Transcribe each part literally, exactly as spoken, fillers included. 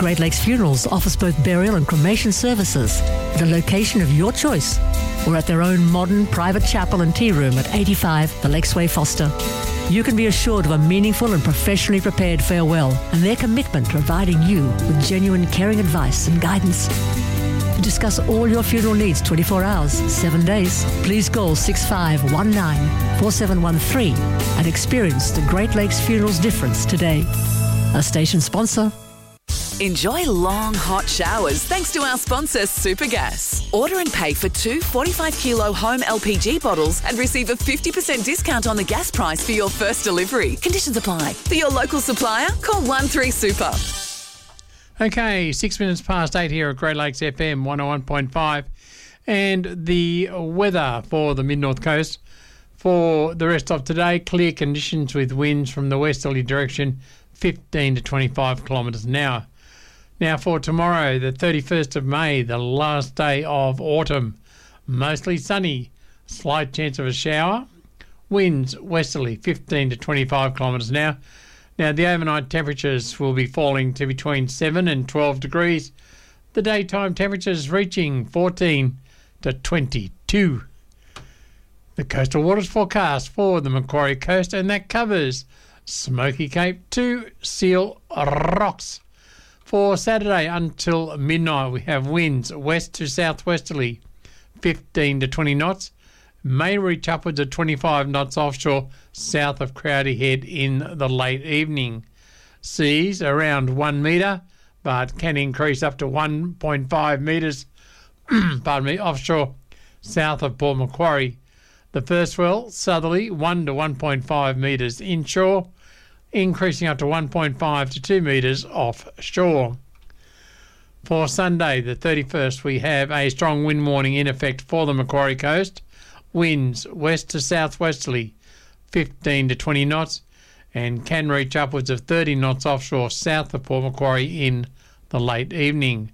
Great Lakes Funerals offers both burial and cremation services at a location of your choice or at their own modern private chapel and tea room at eighty-five The Lakesway, Foster. You can be assured of a meaningful and professionally prepared farewell and their commitment to providing you with genuine caring advice and guidance. To discuss all your funeral needs twenty-four hours, seven days, please call six five one nine, four seven one three and experience the Great Lakes Funerals difference today. A station sponsor. Enjoy long, hot showers thanks to our sponsor, Supergas. Order and pay for two forty-five kilo home L P G bottles and receive a fifty percent discount on the gas price for your first delivery. Conditions apply. For your local supplier, call one three super. Okay, six minutes past eight here at Great Lakes F M one oh one point five. And the weather for the mid-north coast for the rest of today, clear conditions with winds from the westerly direction, fifteen to twenty-five kilometres an hour. Now for tomorrow, the thirty-first of May, the last day of autumn, mostly sunny, slight chance of a shower, winds westerly, fifteen to twenty-five kilometres an hour. Now the overnight temperatures will be falling to between seven and twelve degrees. The daytime temperatures reaching fourteen to twenty-two. The coastal waters forecast for the Macquarie Coast, and that covers Smoky Cape to Seal Rocks. For Saturday until midnight, we have winds west to southwesterly, fifteen to twenty knots. May reach upwards of twenty-five knots offshore, south of Crowdy Head in the late evening. Seas around one metre, but can increase up to one point five metres, pardon me, offshore, south of Port Macquarie. The first swell, southerly, one to one point five metres inshore, increasing up to one point five to two metres offshore. For Sunday, the thirty-first, we have a strong wind warning in effect for the Macquarie Coast. Winds west to southwesterly, fifteen to twenty knots, and can reach upwards of thirty knots offshore, south of Port Macquarie in the late evening.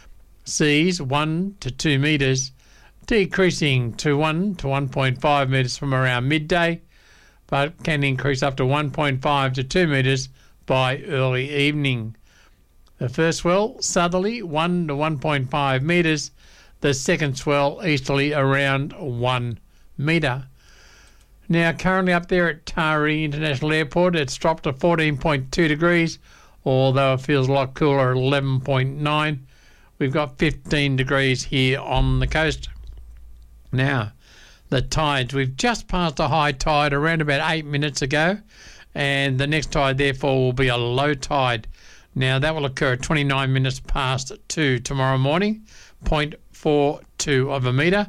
Seas one to two metres, decreasing to one to one point five metres from around midday, but can increase up to one point five to two metres by early evening. The first swell, southerly, one to one point five metres. The second swell, easterly, around one metre. Now, currently up there at Taree International Airport, it's dropped to fourteen point two degrees, although it feels a lot cooler at eleven point nine. We've got fifteen degrees here on the coast. Now, the tides, we've just passed a high tide around about eight minutes ago, and the next tide, therefore, will be a low tide. Now, that will occur at twenty-nine minutes past two tomorrow morning, zero point four two of a metre.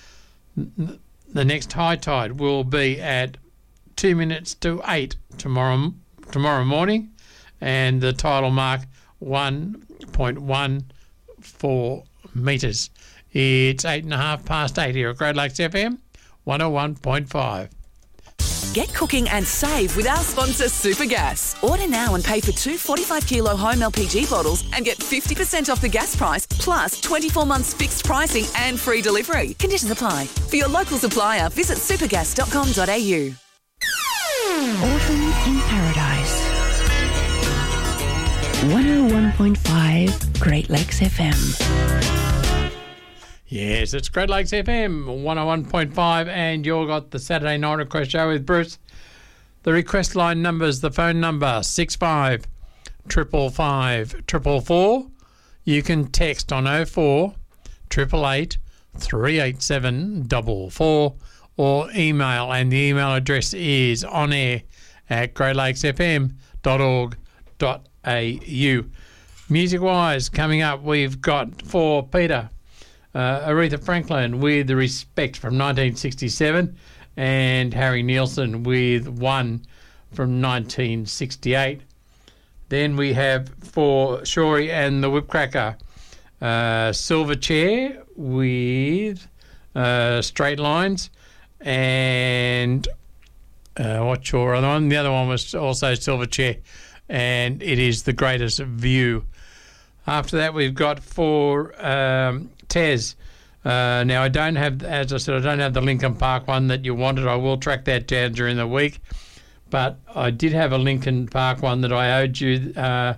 The next high tide will be at two minutes to eight tomorrow tomorrow morning, and the tide will mark one point one four metres. It's eight and a half past eight here at Great Lakes F M one oh one point five. Get cooking and save with our sponsor, Supergas. Order now and pay for two forty-five kilo home L P G bottles and get fifty percent off the gas price, plus twenty-four months fixed pricing and free delivery. Conditions apply. For your local supplier, visit supergas dot com dot a u. Autumn in Paradise. one oh one point five Great Lakes F M. Yes, it's Great Lakes F M one oh one point five, and you've got the Saturday Night Request Show with Bruce. The request line numbers, the phone number six five five five five four. You can text on oh four eight eight eight three eight seven four four or email, and the email address is on air at great lakes f m dot org dot a u. Music-wise, coming up, we've got for Peter, Uh, Aretha Franklin with The Respect from nineteen sixty-seven, and Harry Nilsson with One from nineteen sixty-eight. Then we have for Shorey and the Whipcracker, uh, Silverchair with uh, Straight Lines, and uh, what's your other one? The other one was also Silverchair, and it is The Greatest View. After that, we've got for um, Tez. Uh, now, I don't have, as I said, I don't have the Lincoln Park one that you wanted. I will track that down during the week. But I did have a Lincoln Park one that I owed you uh,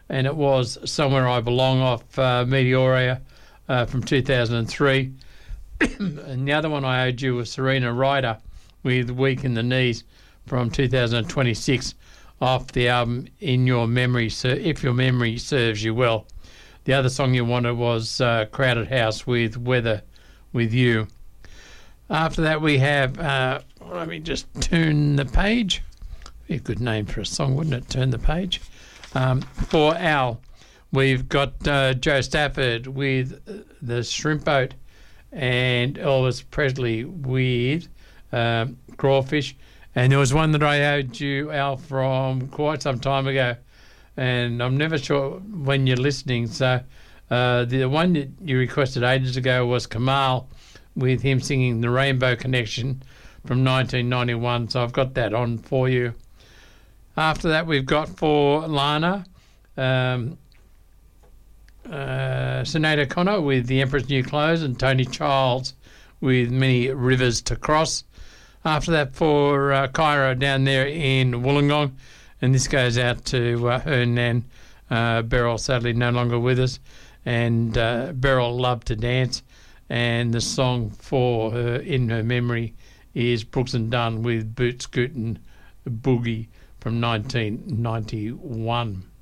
and it was Somewhere I Belong off uh, Meteoria uh, from two thousand three. And the other one I owed you was Serena Ryder with Weak in the Knees from two thousand twenty-six off the album In Your Memory, If Your Memory Serves You Well. The other song you wanted was uh, Crowded House with Weather With You. After that we have, uh, let me just turn the page. Be a good name for a song, wouldn't it? Turn the page. Um, for Al, we've got uh, Joe Stafford with The Shrimp Boat and Elvis Presley with um, Crawfish. And there was one that I owed you, Al, from quite some time ago, and I'm never sure when you're listening. So uh, the one that you requested ages ago was Kamal with him singing The Rainbow Connection from nineteen ninety-one. So I've got that on for you. After that, we've got for Lana, um, uh, Sinead O'Connor with The Emperor's New Clothes and Tony Childs with Many Rivers to Cross. After that, for uh, Kyra down there in Wollongong, and this goes out to uh, her nan, uh, Beryl, sadly no longer with us, and uh, Beryl loved to dance, and the song for her in her memory is Brooks and Dunn with Boot Scootin' Boogie from nineteen ninety-one.